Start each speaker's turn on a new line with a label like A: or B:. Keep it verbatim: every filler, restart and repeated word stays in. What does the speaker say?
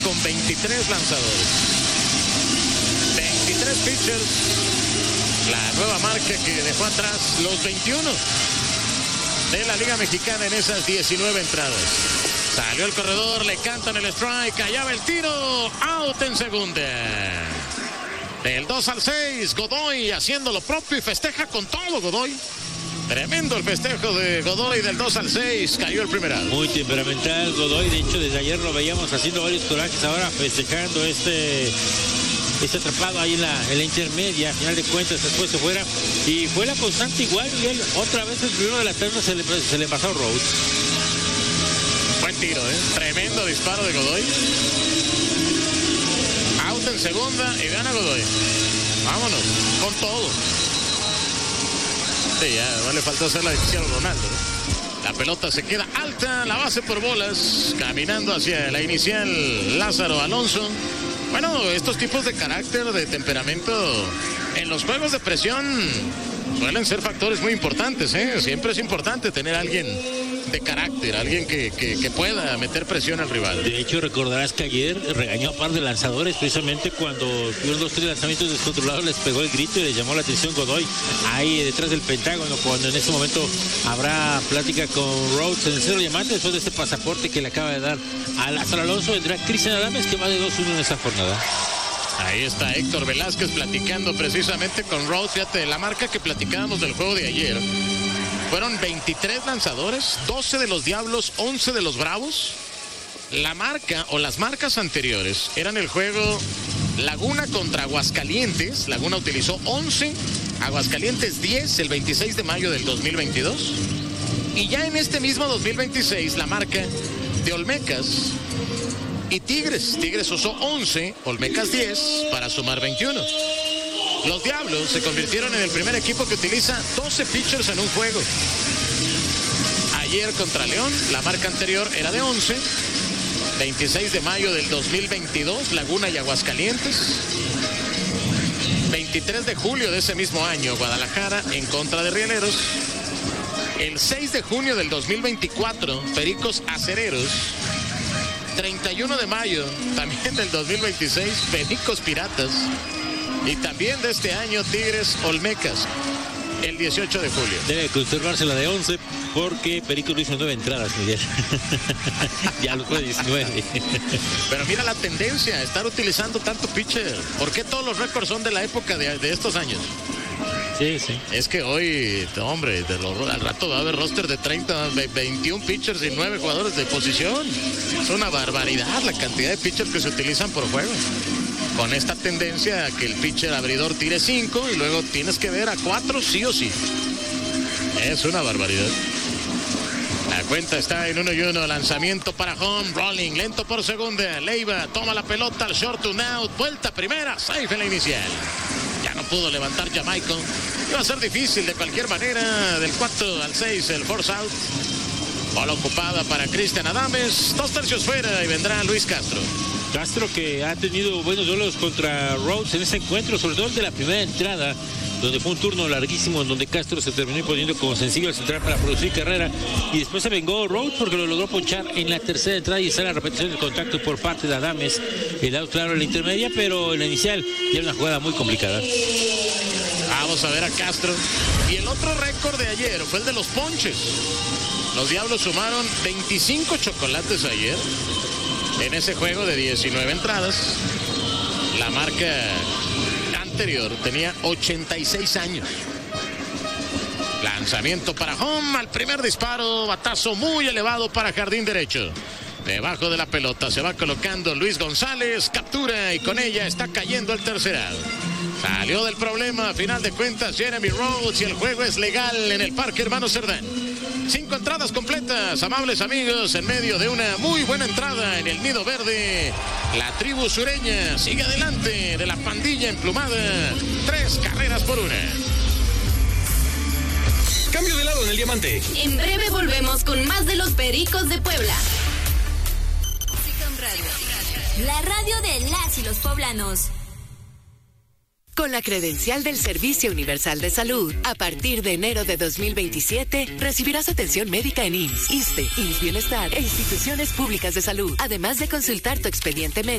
A: con veintitrés lanzadores. veintitrés pitchers. La nueva marca que dejó atrás los veintiuno de la Liga Mexicana en esas diecinueve entradas. Salió el corredor, le cantan el strike, allá va el tiro, out en segunda. Del dos al seis, Godoy haciendo lo propio y festeja con todo Godoy. Tremendo el festejo de Godoy del dos al seis, cayó el primer out.
B: Muy temperamental Godoy, de hecho desde ayer lo veíamos haciendo varios corajes, ahora festejando este, este atrapado ahí en la, en la intermedia, a final de cuentas después se fuera. Y fue la constante igual, Miguel, otra vez el primero de la terna se le, se le pasó a Rhodes.
A: Buen tiro, ¿eh? Tremendo disparo de Godoy. Out en segunda y gana Godoy. Vámonos, con todo. Sí, ya le faltó hacer la decisión a Ronaldo. La pelota se queda alta, la base por bolas, caminando hacia la inicial Lázaro Alonso. Bueno, estos tipos de carácter, de temperamento en los juegos de presión suelen ser factores muy importantes, ¿eh? Siempre es importante tener a alguien de carácter, alguien que, que, que pueda meter presión al rival.
B: De hecho, recordarás que ayer regañó a un par de lanzadores precisamente cuando tuvieron dos tres lanzamientos descontrolados, les pegó el grito y les llamó la atención Godoy ahí detrás del Pentágono, cuando en este momento habrá plática con Rhodes en el Cerro Diamante después de este pasaporte que le acaba de dar a Lázaro Alonso. Vendrá Cristian Adames, que va de dos uno en esa jornada.
A: Ahí está Héctor Velázquez platicando precisamente con Rhodes. Fíjate, la marca que platicábamos del juego de ayer fueron veintitrés lanzadores, doce de los Diablos, once de los Bravos. La marca o las marcas anteriores eran el juego Laguna contra Aguascalientes. Laguna utilizó once, Aguascalientes diez, el veintiséis de mayo del dos mil veintidós. Y ya en este mismo dos mil veintiséis la marca de Olmecas y Tigres. Tigres usó once, Olmecas diez, para sumar veintiuno. Los Diablos se convirtieron en el primer equipo que utiliza doce pitchers en un juego. Ayer contra León, la marca anterior era de once. veintiséis de mayo del dos mil veintidós, Laguna y Aguascalientes. veintitrés de julio de ese mismo año, Guadalajara en contra de Rieleros. El seis de junio del dos mil veinticuatro, Pericos Acereros. treinta y uno de mayo, también del dos mil veintiséis, Pericos Piratas. Y también de este año, Tigres Olmecas, el dieciocho de julio.
B: Debe conservarse la de once porque Perico lo hizo en nueve entradas, Miguel. Ya lo fue diecinueve.
A: Pero mira la tendencia, estar utilizando tanto pitcher. ¿Por qué todos los récords son de la época de, de estos años?
B: Sí, sí.
A: Es que hoy, hombre, de lo, al rato va a haber roster de treinta, veintiún pitchers y nueve jugadores de posición. Es una barbaridad la cantidad de pitchers que se utilizan por juego. Con esta tendencia a que el pitcher abridor tire cinco y luego tienes que ver a cuatro sí o sí. Es una barbaridad. La cuenta está en uno y uno. Lanzamiento para home. Rolling lento por segunda. Leiva toma la pelota al short to out. Vuelta primera. Safe en la inicial. Ya no pudo levantar Jamaica. Iba a ser difícil de cualquier manera. Del cuatro al seis el force out. Bola ocupada para Cristian Adames. Dos tercios fuera y vendrá Luis Castro.
B: Castro, que ha tenido buenos duelos contra Rhodes en ese encuentro, sobre todo el de la primera entrada, donde fue un turno larguísimo en donde Castro se terminó poniendo como sencillo al central para producir carrera, y después se vengó Rhodes porque lo logró ponchar en la tercera entrada y está la repetición del contacto por parte de Adames. El out claro en la intermedia, pero en la inicial ya una jugada muy complicada.
A: Vamos a ver a Castro. Y el otro récord de ayer fue el de los ponches. Los Diablos sumaron veinticinco chocolates ayer en ese juego de diecinueve entradas. La marca anterior tenía ochenta y seis años. Lanzamiento para home, al primer disparo, batazo muy elevado para jardín derecho. Debajo de la pelota se va colocando Luis González, captura y con ella está cayendo el tercer out. Salió del problema, a final de cuentas, Jeremy Rhodes, y el juego es legal en el Parque Hermano Cerdán. Cinco entradas completas, amables amigos, en medio de una muy buena entrada en el Nido Verde. La tribu sureña sigue adelante de la pandilla emplumada. Tres carreras por una.
C: Cambio de lado en el diamante.
D: En breve volvemos con más de los Pericos de Puebla. La radio de las y los poblanos.
E: Con la credencial del Servicio Universal de Salud, a partir de enero de dos mil veintisiete, recibirás atención médica en I M S S, ISSSTE, I M S S Bienestar e instituciones públicas de salud, además de consultar tu expediente médico.